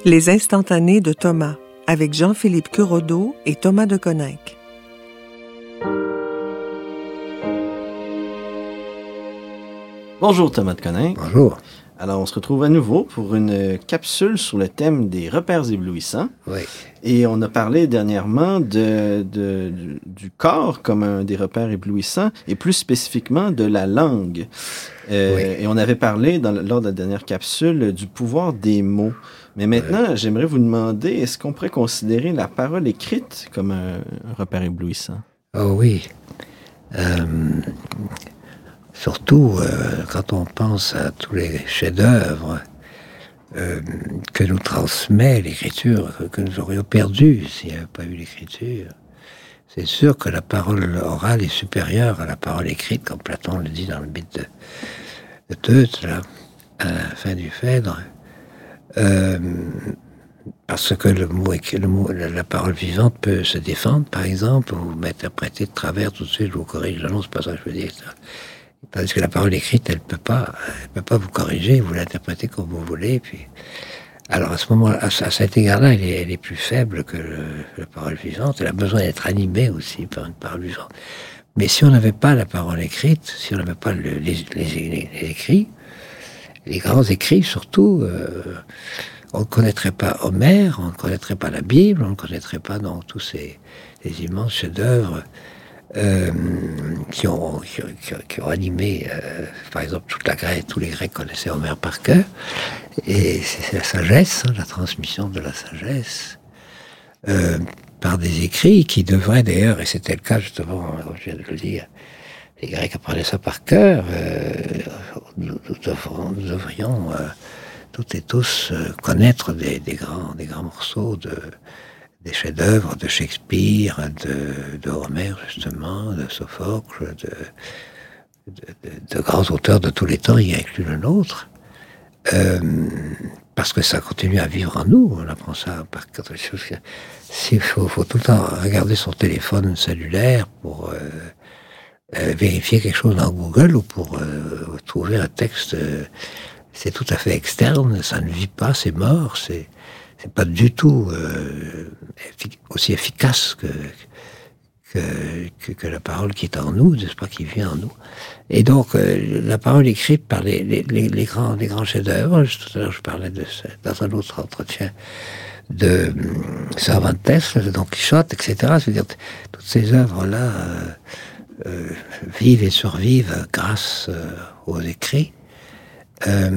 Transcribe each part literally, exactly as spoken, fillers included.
Les instantanés de Thomas, avec Jean-Philippe Curodeau et Thomas de Coninck. Bonjour Thomas de Coninck. Bonjour. Alors, on se retrouve à nouveau pour une capsule sur le thème des repères éblouissants. Oui. Et on a parlé dernièrement de, de, du, du corps comme un des repères éblouissants et plus spécifiquement de la langue. Euh, oui. Et on avait parlé dans, lors de la dernière capsule du pouvoir des mots. Mais maintenant, oui. j'aimerais vous demander, est-ce qu'on pourrait considérer la parole écrite comme un, un repère éblouissant? Oh oui. Euh... Surtout euh, quand on pense à tous les chefs-d'œuvre euh, que nous transmet l'écriture, que, que nous aurions perdu s'il n'y avait pas eu l'écriture. C'est sûr que la parole orale est supérieure à la parole écrite, comme Platon le dit dans le mythe de, de Teute, là, à la fin du Phèdre. Euh, parce que le mot, le mot, la parole vivante peut se défendre, par exemple, vous m'interprétez de travers tout de suite, je vous corrige, non, c'est pas ça que je veux dire, ça. Parce que la parole écrite, elle peut pas, elle peut pas vous corriger, vous l'interprétez comme vous voulez. Puis, alors à ce moment-là, à, à cet égard-là, elle est, elle est plus faible que le, la parole vivante. Elle a besoin d'être animée aussi par une parole vivante. Mais si on n'avait pas la parole écrite, si on n'avait pas le, les, les, les, les écrits, les grands écrits surtout, euh, on ne connaîtrait pas Homère, on ne connaîtrait pas la Bible, on ne connaîtrait pas donc tous ces, ces immenses chefs-d'œuvre. Euh, qui, ont, qui, qui, qui ont animé, euh, par exemple, toute la Grèce, tous les Grecs connaissaient Homère par cœur, et c'est la sagesse, hein, la transmission de la sagesse, euh, par des écrits qui devraient d'ailleurs, et c'était le cas justement, je viens de le dire, les Grecs apprenaient ça par cœur, euh, nous, nous, devrions, nous devrions euh, toutes et tous euh, connaître des, des, grands, des grands morceaux de des chefs-d'œuvre de Shakespeare, de, de Homère justement, de Sophocle, de, de, de, de grands auteurs de tous les temps, y inclus le nôtre, euh, parce que ça continue à vivre en nous. On apprend ça par quelque chose. Il faut, faut tout le temps regarder son téléphone cellulaire pour euh, euh, vérifier quelque chose dans Google ou pour euh, trouver un texte. Euh, c'est tout à fait externe, ça ne vit pas, c'est mort, c'est c'est pas du tout euh, effic- aussi efficace que, que, que, que la parole qui est en nous, n'est-ce pas, qui vient en nous. Et donc, euh, la parole écrite par les, les, les, les, grands, les grands chefs-d'œuvre, tout à l'heure je parlais de ça, dans un autre entretien, de um, Cervantes, de Don Quichotte, et cetera. C'est-à-dire, toutes ces œuvres-là euh, euh, vivent et survivent grâce euh, aux écrits. Euh,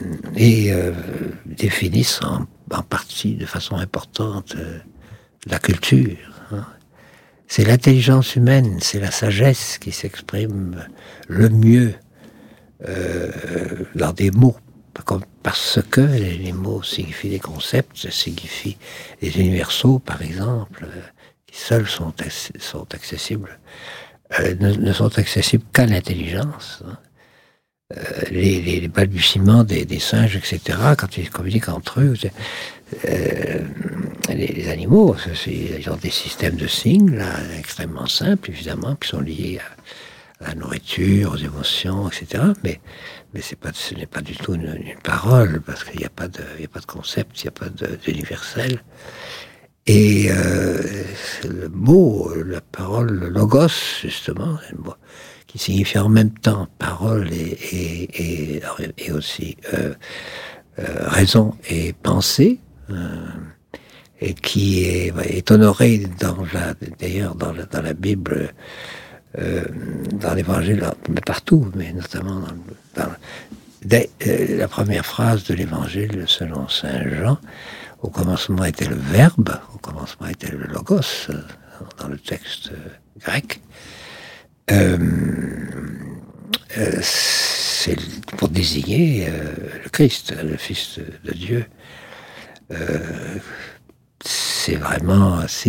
et euh, définissent en, en partie, de façon importante, euh, la culture. Hein. C'est l'intelligence humaine, c'est la sagesse qui s'exprime le mieux euh, dans des mots, parce que les, les mots signifient des concepts, signifient des universaux, par exemple, euh, qui seuls sont, sont accessibles, euh, ne, ne sont accessibles qu'à l'intelligence. Hein. Euh, les, les, les balbutiements des, des singes, et cetera, quand ils communiquent entre eux, euh, les, les animaux, c'est, ils ont des systèmes de signes là, extrêmement simples, évidemment, qui sont liés à, à la nourriture, aux émotions, et cetera. Mais, mais c'est pas, ce n'est pas du tout une, une parole, parce qu'il n'y a pas de, il n'y a pas de concept, il n'y a pas de, d'universel. Et euh, le mot, la parole, le logos, justement, c'est le mot qui signifie en même temps parole et, et, et, et aussi euh, euh, raison et pensée, euh, et qui est, est honoré dans la, d'ailleurs dans la, dans la Bible, euh, dans l'Évangile, mais partout, mais notamment dans, dans dès, euh, la première phrase de l'Évangile selon saint Jean. Au commencement était le Verbe, au commencement était le Logos, euh, dans le texte euh, grec. Euh, euh, c'est pour désigner euh, le Christ, le Fils de, de Dieu. Euh, c'est vraiment, c'est